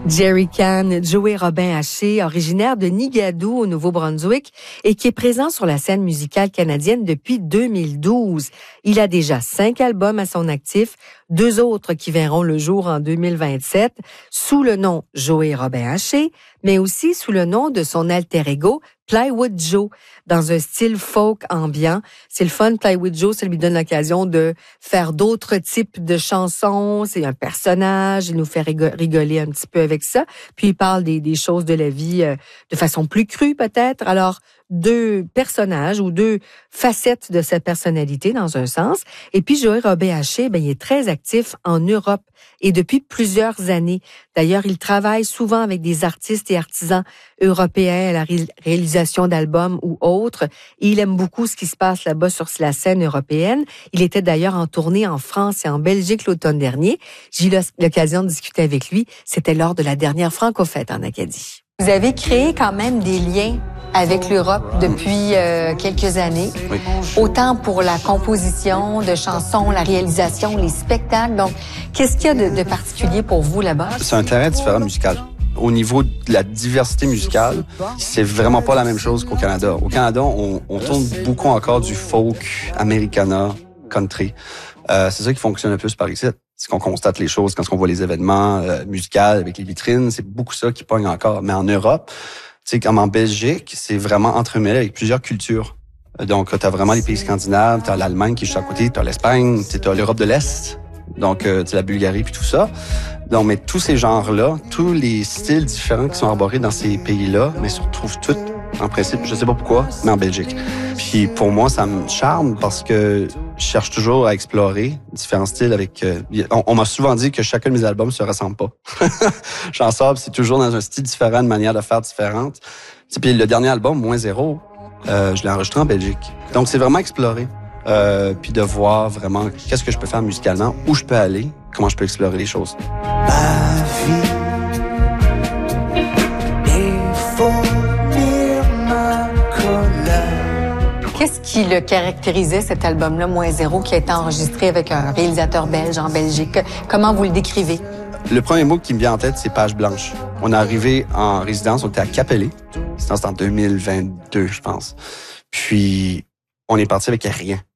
Jerry Can, Joey Robin Haché, originaire de Nigadoo au Nouveau-Brunswick et qui est présent sur la scène musicale canadienne depuis 2012. Il a déjà 5 albums à son actif, 2 autres qui verront le jour en 2027 sous le nom Joey Robin Haché, mais aussi sous le nom de son alter ego Plywood Joe, dans un style folk ambiant. C'est le fun, Plywood Joe, ça lui donne l'occasion de faire d'autres types de chansons. C'est un personnage, il nous fait rigoler un petit peu avec ça. Puis il parle des choses de la vie de façon plus crue peut-être. Alors, 2 personnages ou 2 facettes de sa personnalité dans un sens. Et puis Joey Robin Haché, il est très actif en Europe et depuis plusieurs années. D'ailleurs, il travaille souvent avec des artistes et artisans européens à la réalisation d'albums ou autres. Et il aime beaucoup ce qui se passe là-bas sur la scène européenne. Il était d'ailleurs en tournée en France et en Belgique l'automne dernier. J'ai eu l'occasion de discuter avec lui. C'était lors de la dernière Franco-Fête en Acadie. Vous avez créé quand même des liens avec l'Europe depuis quelques années, oui. Autant pour la composition de chansons, la réalisation, les spectacles. Donc, qu'est-ce qu'il y a de particulier pour vous là-bas? C'est un terrain différent musical. Au niveau de la diversité musicale, c'est vraiment pas la même chose qu'au Canada. Au Canada, on tourne beaucoup encore du folk, americana, country. C'est ça qui fonctionne le plus par ici. C'est qu'on constate les choses quand on voit les événements musicaux avec les vitrines. C'est beaucoup ça qui pogne encore. Mais en Europe, tu sais, comme en Belgique, c'est vraiment entremêlé avec plusieurs cultures. Donc, t'as vraiment les pays scandinaves, t'as l'Allemagne qui est juste à côté, t'as l'Espagne, t'as l'Europe de l'Est, donc t'as la Bulgarie puis tout ça. Donc, mais tous ces genres-là, tous les styles différents qui sont arborés dans ces pays-là, mais se retrouvent tous, en principe, je sais pas pourquoi, mais en Belgique. Puis pour moi, ça me charme parce que je cherche toujours à explorer différents styles avec... on m'a souvent dit que chacun de mes albums se ressemble pas. J'en sors, c'est toujours dans un style différent, une manière de faire différente. Puis le dernier album, Moins Zéro, je l'ai enregistré en Belgique. Donc c'est vraiment explorer. Puis de voir vraiment qu'est-ce que je peux faire musicalement, où je peux aller, comment je peux explorer les choses. Ma vie. Qu'est-ce qui le caractérisait, cet album-là, Moins Zéro, qui a été enregistré avec un réalisateur belge en Belgique? Comment vous le décrivez? Le premier mot qui me vient en tête, c'est page blanche. On est arrivé en résidence, on était à Capellé. C'était en 2022, je pense. Puis, on est parti avec rien.